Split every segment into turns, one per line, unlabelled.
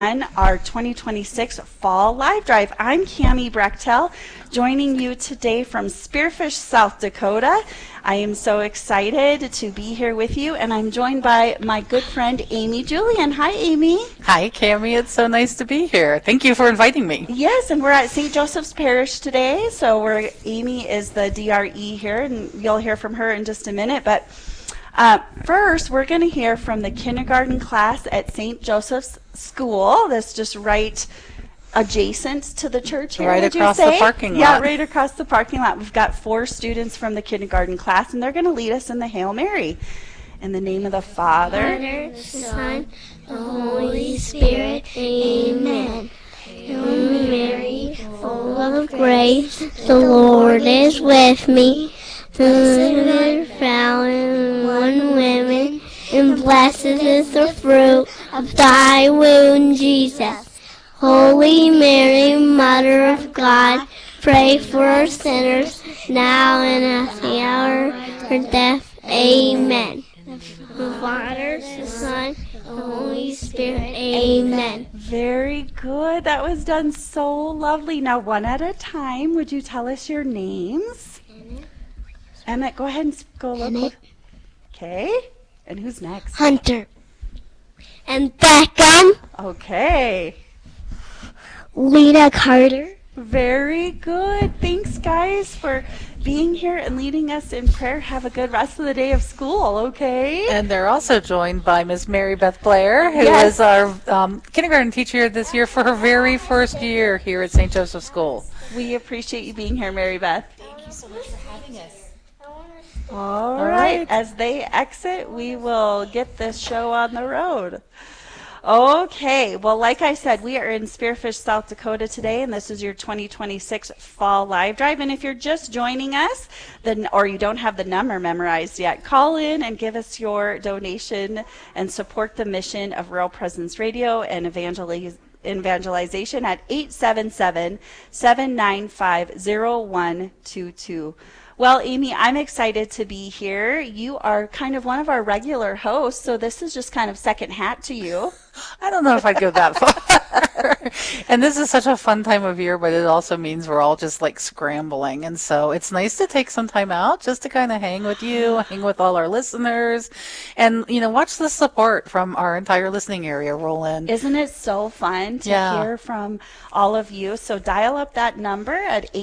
our 2026 Fall Live Drive. I'm Cammie Brechtel, joining you today from Spearfish, South Dakota. I am so excited to be here with you, and I'm joined by my good friend Amy Julian. Hi, Amy.
Hi, Cammie. It's so nice to be here. Thank you for inviting me.
Yes, and we're at St. Joseph's Parish today, so Amy is the DRE here, and you'll hear from her in just a minute, but first, we're going to hear from the kindergarten class at St. Joseph's School. That's just right adjacent to the church here,
Right
would you
across
say?
the parking lot.
Yeah, right across the parking lot. We've got 4 students from the kindergarten class, and they're going to lead us in the Hail Mary. In the name of the Father,
the Son, the Holy Spirit. Amen. Hail Mary, full of grace, the Lord is with me. Blessed art thou among women, and blessed is the fruit of thy womb, Jesus. Holy Mary, Mother of God, pray for us sinners, now and at the hour of our death. Amen. The Father, the Son, the Holy Spirit. Amen.
very good. That was done so lovely. Now, one at a time, would you tell us your names? Emmett, go ahead and go look.
Emmett.
Okay. And who's next?
Hunter. And Beckham.
Okay.
Lita Carter.
Very good. Thanks, guys, for being here and leading us in prayer. Have a good rest of the day of school, okay?
And they're also joined by Ms. Mary Beth Blair, who
Yes.
is our kindergarten teacher this year for her very first year here at St. Joseph School.
We appreciate you being here, Mary Beth.
Thank you so much for having us.
All
right.
right. As they exit, we will get this show on the road. Okay, well, like I said, we are in Spearfish, South Dakota today, and this is your 2026 Fall Live Drive. And if you're just joining us, or you don't have the number memorized yet, call in and give us your donation and support the mission of Real Presence Radio and evangelization at 877-795-0122. Well, Amy, I'm excited to be here. You are kind of one of our regular hosts, so this is just kind of second hat to you.
I don't know if I'd go that far. And this is such a fun time of year, but it also means we're all just like scrambling. And so it's nice to take some time out just to kind of hang with you, hang with all our listeners, and, watch the support from our entire listening area roll in.
Isn't it so fun to hear from all of you? So dial up that number at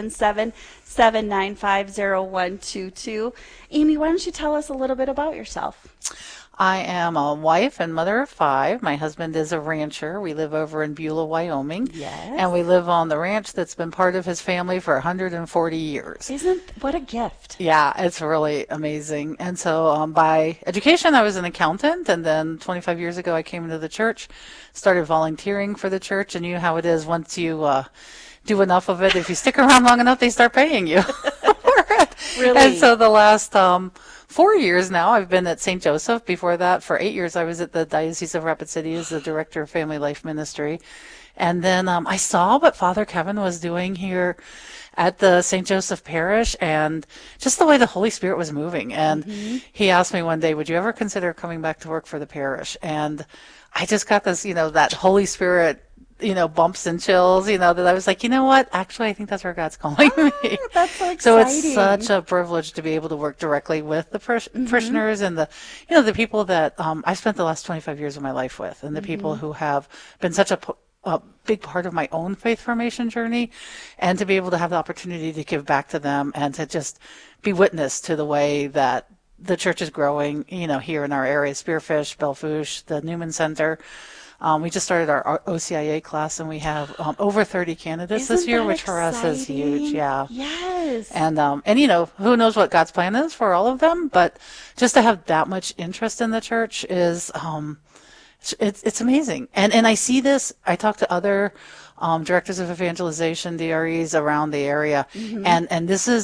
877-795-0122. Amy, why don't you tell us a little bit about yourself?
I am a wife and mother of 5. My husband is a rancher. We live over in Beulah, Wyoming.
Yes.
And we live on the ranch that's been part of his family for 140 years.
What a gift.
Yeah, it's really amazing. And so by education, I was an accountant. And then 25 years ago, I came into the church, started volunteering for the church. And you know how it is once you do enough of it, if you stick around long enough, they start paying you for it.
Really?
And so the last 4 years now, I've been at St. Joseph. Before that, for 8 years, I was at the Diocese of Rapid City as the Director of Family Life Ministry. And then I saw what Father Kevin was doing here at the St. Joseph Parish and just the way the Holy Spirit was moving. And he asked me one day, would you ever consider coming back to work for the parish? And I just got this, that Holy Spirit bumps and chills, that I was like, you know what? Actually, I think that's where God's calling me.
That's so exciting.
So it's such a privilege to be able to work directly with the parishioners and the people that I've spent the last 25 years of my life with, and the people who have been such a big part of my own faith formation journey, and to be able to have the opportunity to give back to them and to just be witness to the way that the church is growing, here in our area, Spearfish, Belle Fourche, the Newman Center. We just started our OCIA class, and we have over 30 candidates this year, which for us is huge. Yeah.
Yes.
And who knows what God's plan is for all of them, but just to have that much interest in the church is, it's amazing. And I see this, I talk to other directors of evangelization, DREs around the area, and this is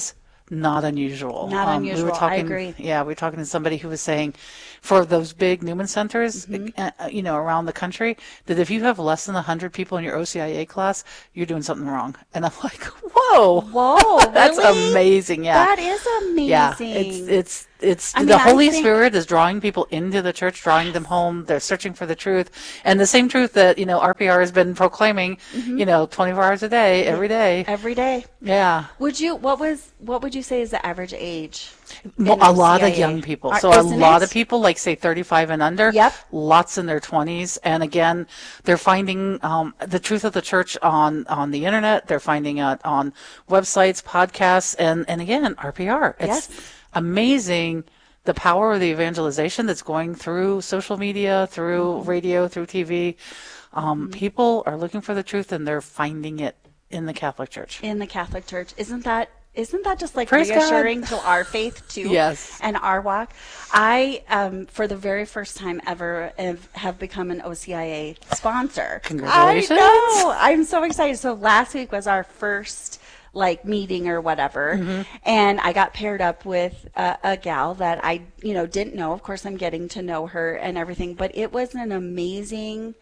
not unusual.
Not unusual.
We were
I
talking,
agree.
Yeah, we were talking to somebody who was saying for those big Newman centers, around the country, that if you have less than 100 people in your OCIA class, you're doing something wrong. And I'm like, whoa.
Whoa,
That's
really?
amazing. Yeah.
That is amazing.
Yeah, it's
I mean,
the
I
Holy
think-
Spirit is drawing people into the church, drawing them home. They're searching for the truth, and the same truth that RPR has been proclaiming, 24 hours a day, every day.
Every day.
Yeah,
What would you say is the average age?
a lot of
OCIA?
young people.
Are-
So a
isn't
lot
it?
of people, like say 35 and under.
Yep.
Lots in their 20s, and again, they're finding the truth of the church on the internet. They're finding it on websites, podcasts, and again, RPR. It's
Yes.
amazing the power of the evangelization that's going through social media, through radio, through TV. People are looking for the truth, and they're finding it in the Catholic Church.
In the Catholic Church. Isn't that just like
Praise God.
reassuring to our faith too?
Yes.
And our walk. I, for the very first time ever, have become an OCIA sponsor.
Congratulations.
I know. I'm so excited. So last week was our first meeting or whatever, and I got paired up with a gal that I didn't know. Of course, I'm getting to know her and everything, but it was an amazing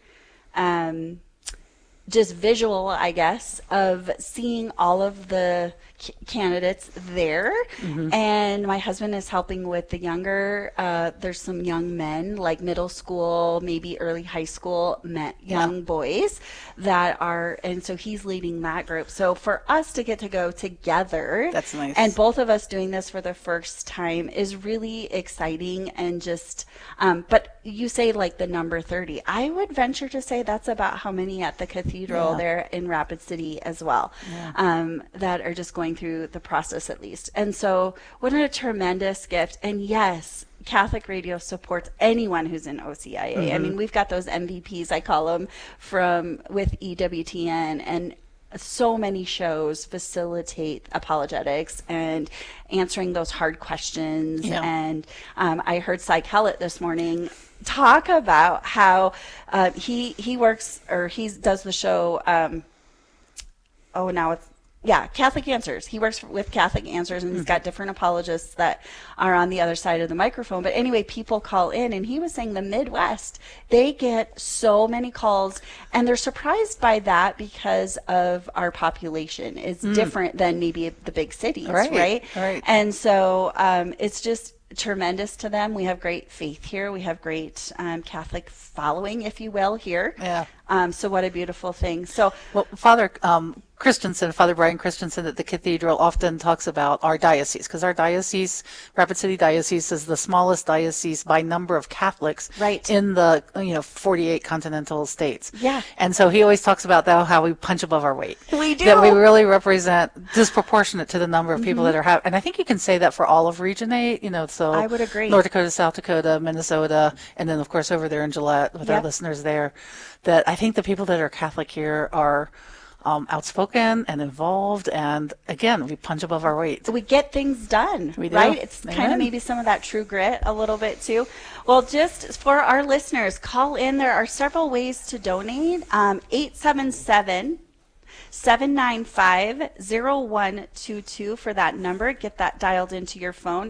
just visual, I guess, of seeing all of the candidates there. And my husband is helping with the younger, there's some young men, like middle school, maybe early high school, young boys that are, and so he's leading that group. So for us to get to go together,
That's nice.
and both of us doing this for the first time is really exciting. And just, but you say like the number 30, I would venture to say that's about how many at the cathedral there in Rapid City as well, that are just going through the process at least. And so what a tremendous gift. And yes, Catholic Radio supports anyone who's in OCIA. I mean, we've got those MVPs, I call them, with EWTN, and so many shows facilitate apologetics and answering those hard questions.
Yeah.
And I heard Cy Kellett this morning talk about how he works, or he does the show. Catholic Answers. He works with Catholic Answers, and he's got different apologists that are on the other side of the microphone. But anyway, people call in, and he was saying the Midwest, they get so many calls, and they're surprised by that because of our population is different than maybe the big cities, right? And so it's just tremendous to them. We have great faith here. We have great Catholic following, if you will, here.
Yeah.
So what a beautiful thing. So
Well, Father Brian Christensen at the cathedral often talks about our diocese, because our diocese, Rapid City Diocese, is the smallest diocese by number of Catholics in the 48 continental states.
Yeah.
And so he always talks about how we punch above our weight.
We do.
That we really represent disproportionate to the number of people that are and I think you can say that for all of Region 8, so
I would agree.
North Dakota, South Dakota, Minnesota, and then of course over there in Gillette with our listeners there, that I think the people that are Catholic here are outspoken and involved, and again, we punch above our weight.
we get things done,
We do.
right? It's kind of
Amen.
maybe some of that true grit a little bit too. Well, just for our listeners, call in. There are several ways to donate. 877 795-0122 for that number. Get that dialed into your phone,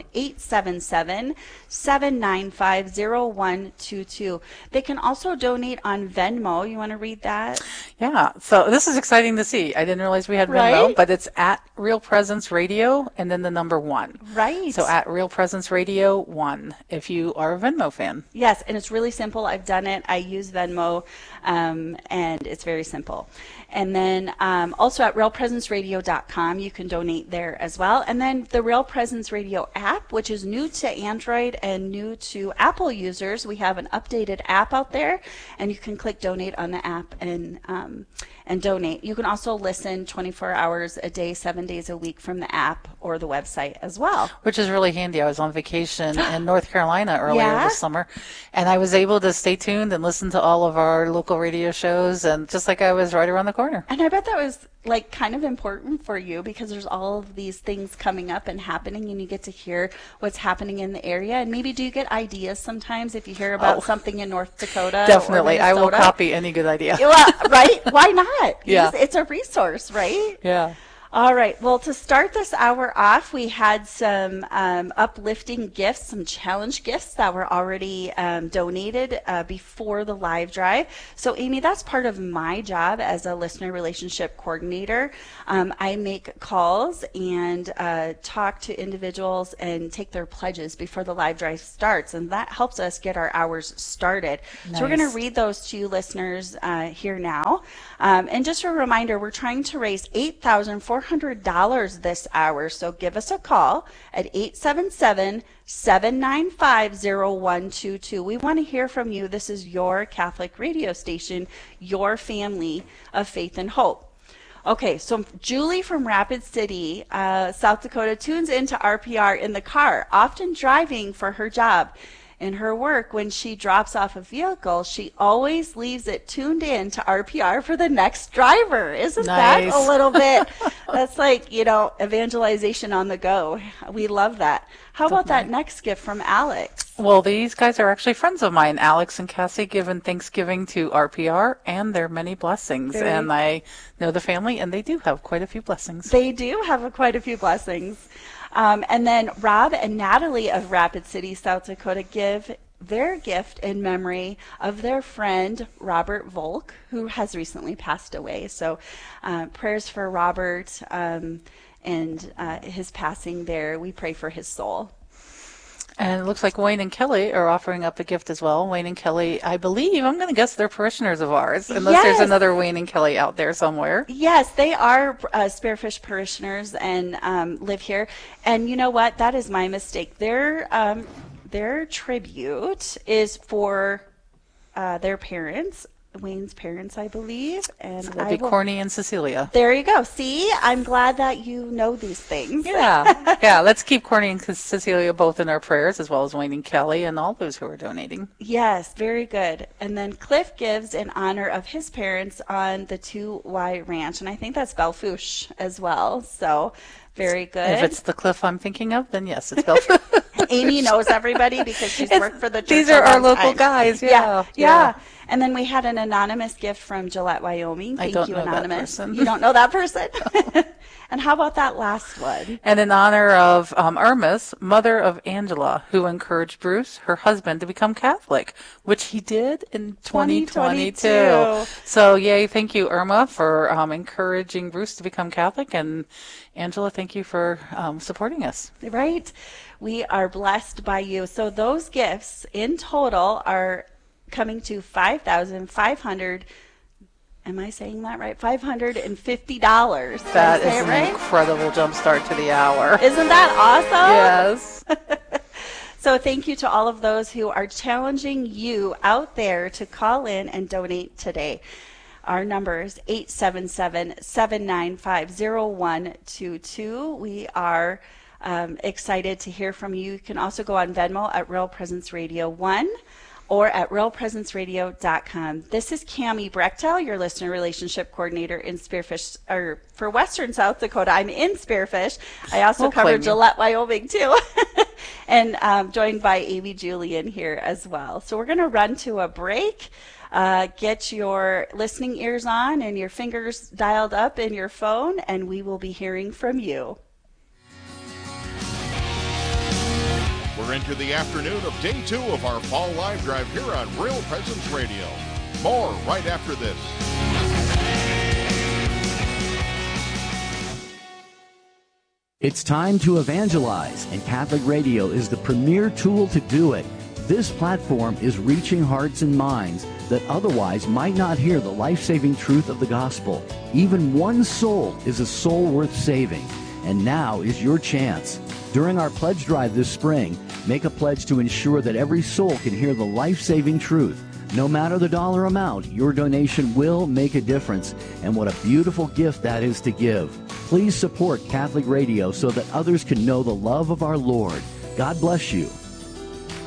877-795-0122. They can also donate on Venmo. You want to read that?
Yeah, so this is exciting to see. I didn't realize we had Venmo,
Right?
but it's at Real Presence Radio and then the number 1.
Right.
So at Real Presence Radio 1, if you are a Venmo fan.
Yes, and it's really simple. I've done it. I use Venmo, and it's very simple. And then also at realpresenceradio.com, you can donate there as well. And then the Real Presence Radio app, which is new to Android and new to Apple users. We have an updated app out there, and you can click donate on the app and donate. You can also listen 24 hours a day, 7 days a week from the app or the website as well.
Which is really handy. I was on vacation in North Carolina earlier this summer, and I was able to stay tuned and listen to all of our local radio shows, and just like I was right around the corner.
And I bet that was like kind of important for you because there's all of these things coming up and happening, and you get to hear what's happening in the area. And maybe do you get ideas sometimes if you hear about something in North Dakota?
Definitely.
Or
I will
Minnesota?
copy any good idea.
Well, right? Why not?
Yeah.
It's a resource, right?
Yeah.
All right. Well, to start this hour off, we had some uplifting gifts, some challenge gifts that were already donated before the live drive. So, Amy, that's part of my job as a listener relationship coordinator. I make calls and talk to individuals and take their pledges before the live drive starts, and that helps us get our hours started.
Nice.
So we're going to read those to you listeners here now. And just a reminder, we're trying to raise $8,400 this hour. So give us a call at 877-795-0122. We want to hear from you. This is your Catholic radio station, your family of faith and hope. Okay, so Julie from Rapid City, South Dakota, tunes into RPR in the car, often driving for her job. In her work, when she drops off a vehicle, she always leaves it tuned in to RPR for the next driver. Isn't
Nice.
that a little bit? That's like, evangelization on the go. We love that. How about that next gift from Alex?
Well, these guys are actually friends of mine. Alex and Cassie given Thanksgiving to RPR and their many blessings. And I know the family, and they do have quite a few blessings.
They do have quite a few blessings. And then Rob and Natalie of Rapid City, South Dakota, give their gift in memory of their friend Robert Volk, who has recently passed away. So prayers for Robert and his passing there. We pray for his soul.
And it looks like Wayne and Kelly are offering up a gift as well. Wayne and Kelly, I believe, I'm going to guess they're parishioners of ours, unless there's another Wayne and Kelly out there somewhere.
Yes, they are Spearfish parishioners and live here. And you know what? That is my mistake. Their tribute is for their parents, Wayne's parents, I believe. And
So it'll be Corny and Cecilia.
There you go. See, I'm glad that you know these things.
Yeah. Let's keep Corny and Cecilia both in our prayers, as well as Wayne and Kelly and all those who are donating.
Yes, very good. And then Cliff gives in honor of his parents on the 2Y Ranch, and I think that's Belfouche as well. So very good.
If it's the Cliff I'm thinking of, then yes, it's Belfouche.
Amy knows everybody because she's worked for the church.
These are
a
our
long
local
time.
guys.
Yeah.
Yeah.
And then we had an anonymous gift from Gillette, Wyoming.
I
Thank
don't
you,
know that
anonymous.
person.
You don't know that person? And how about that last one?
And in honor of Irma's, mother of Angela, who encouraged Bruce, her husband, to become Catholic, which he did in 2022. So, yay, thank you, Irma, for encouraging Bruce to become Catholic. And Angela, thank you for supporting us.
Right? We are blessed by you. So those gifts in total are coming to $5,500. Am I saying that right? $550.
That is an incredible jump start to the hour.
Isn't that awesome?
Yes.
So thank you to all of those who are challenging you out there to call in and donate today. Our number is 877-795-0122. We are excited to hear from you. You can also go on Venmo at Real Presence Radio 1. Or at realpresenceradio.com. This is Cammie Brechtel, your listener relationship coordinator in Spearfish, or for Western South Dakota. I'm in Spearfish. I also cover Gillette, Wyoming, too. And joined by Amy Julian here as well. So we're going to run to a break. Get your listening ears on and your fingers dialed up in your phone, and we will be hearing from you.
We're into the afternoon of day 2 of our fall live drive here on Real Presence Radio. More right after this.
It's time to evangelize, and Catholic Radio is the premier tool to do it. This platform is reaching hearts and minds that otherwise might not hear the life-saving truth of the gospel. Even one soul is a soul worth saving, and now is your chance. During our pledge drive this spring, make a pledge to ensure that every soul can hear the life-saving truth. No matter the dollar amount, your donation will make a difference, and what a beautiful gift that is to give. Please support Catholic Radio so that others can know the love of our Lord. God bless you.